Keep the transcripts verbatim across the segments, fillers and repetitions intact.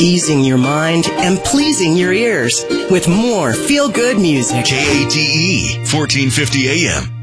easing your mind and pleasing your ears with more feel-good music. K A T E, fourteen fifty A M.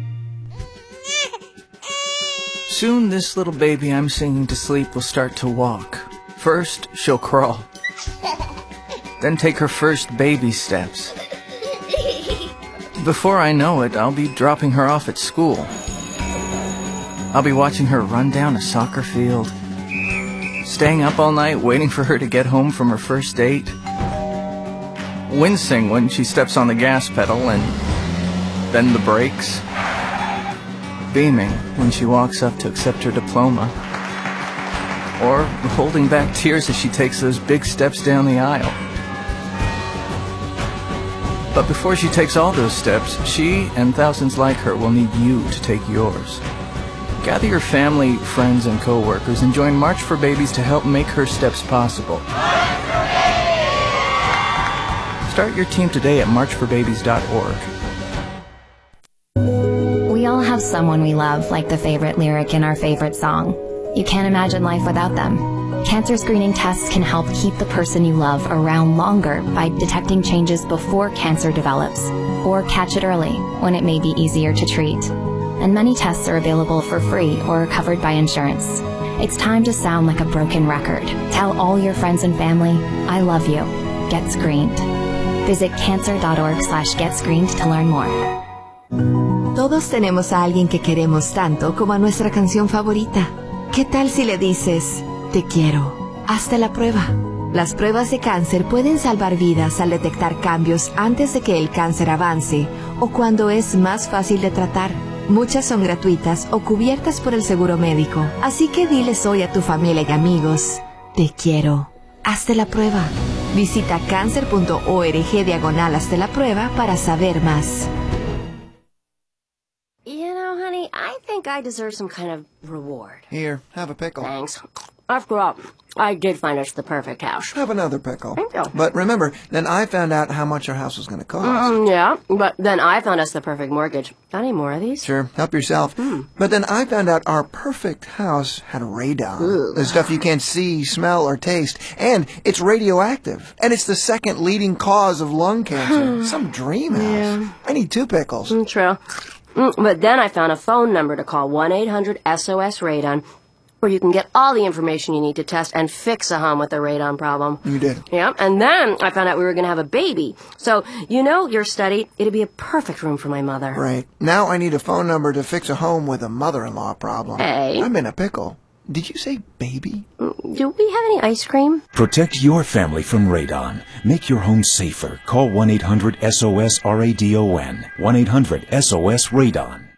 Soon this little baby I'm singing to sleep will start to walk. First, she'll crawl. Then take her first baby steps. Before I know it, I'll be dropping her off at school. I'll be watching her run down a soccer field, staying up all night waiting for her to get home from her first date, wincing when she steps on the gas pedal and then the brakes, beaming when she walks up to accept her diploma, or holding back tears as she takes those big steps down the aisle. But before she takes all those steps, she and thousands like her will need you to take yours. Gather your family, friends, and co-workers and join March for Babies to help make her steps possible. Start your team today at march for babies dot org. We all have someone we love, like the favorite lyric in our favorite song. You can't imagine life without them. Cancer screening tests can help keep the person you love around longer by detecting changes before cancer develops, or catch it early when it may be easier to treat. And many tests are available for free or covered by insurance. It's time to sound like a broken record. Tell all your friends and family, I love you. Get screened. Visit cancer dot org slash get screened to learn more. Todos tenemos a alguien que queremos tanto como a nuestra canción favorita. ¿Qué tal si le dices, te quiero? Hazte la prueba. Las pruebas de cáncer pueden salvar vidas al detectar cambios antes de que el cáncer avance o cuando es más fácil de tratar. Muchas son gratuitas o cubiertas por el seguro médico. Así que diles hoy a tu familia y amigos, te quiero. Hazte la prueba. Visita cancer punto org diagonal hazte la prueba para saber más. You know, honey, I think I deserve some kind of reward. Here, have a pickle. Thanks. After all, I did find us the perfect house. Have another pickle. Thank you. But remember, then I found out how much our house was going to cost. Um, yeah, but then I found us the perfect mortgage. Got any more of these? Sure, help yourself. Hmm. But then I found out our perfect house had radon. Ooh. The stuff you can't see, smell, or taste. And it's radioactive. And it's the second leading cause of lung cancer. Some dream house. Yeah. I need two pickles. Mm, true. Mm, but then I found a phone number to call one eight hundred S O S radon, where you can get all the information you need to test and fix a home with a radon problem. You did. Yeah, and then I found out we were going to have a baby. So, you know, your study, it'd be a perfect room for my mother. Right. Now I need a phone number to fix a home with a mother-in-law problem. Hey. I'm in a pickle. Did you say baby? Do we have any ice cream? Protect your family from radon. Make your home safer. Call one eight hundred S O S R A D O N. one eight hundred S O S radon.